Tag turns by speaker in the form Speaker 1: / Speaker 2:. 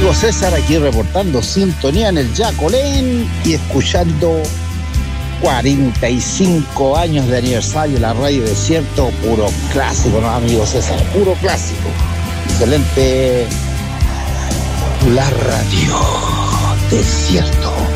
Speaker 1: amigo César aquí reportando sintonía en el Yacolén y escuchando 45 años de aniversario de la Radio Desierto, puro clásico, ¿no, amigo César? Puro clásico. Excelente. La Radio Desierto.